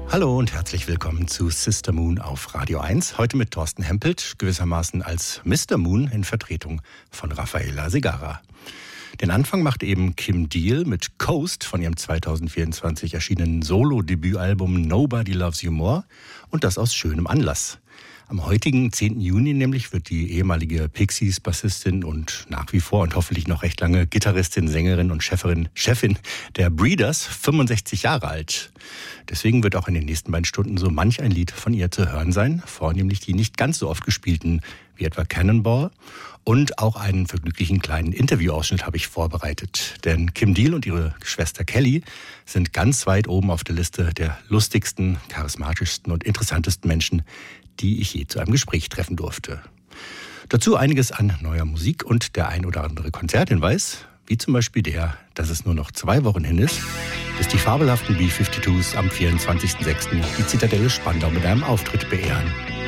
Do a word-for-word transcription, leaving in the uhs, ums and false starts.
Hallo und herzlich willkommen zu Sister Moon auf Radio eins. Heute mit Thorsten Hempelt, gewissermaßen als Mister Moon in Vertretung von Rafaela Segarra. Den Anfang macht eben Kim Deal mit Coast von ihrem zwanzig vierundzwanzig erschienenen Solo-Debütalbum Nobody Loves You More und das aus schönem Anlass. Am heutigen zehnten Juni nämlich wird die ehemalige Pixies-Bassistin und nach wie vor und hoffentlich noch recht lange Gitarristin, Sängerin und Chefin, Chefin der Breeders fünfundsechzig Jahre alt. Deswegen wird auch in den nächsten beiden Stunden so manch ein Lied von ihr zu hören sein, vornehmlich die nicht ganz so oft gespielten, wie etwa Cannonball. Und auch einen vergnüglichen kleinen Interviewausschnitt habe ich vorbereitet. Denn Kim Deal und ihre Schwester Kelly sind ganz weit oben auf der Liste der lustigsten, charismatischsten und interessantesten Menschen, die ich je zu einem Gespräch treffen durfte. Dazu einiges an neuer Musik und der ein oder andere Konzerthinweis, wie zum Beispiel der, dass es nur noch zwei Wochen hin ist, bis die fabelhaften B zweiundfünfziger am vierundzwanzigsten sechsten die Zitadelle Spandau mit einem Auftritt beehren.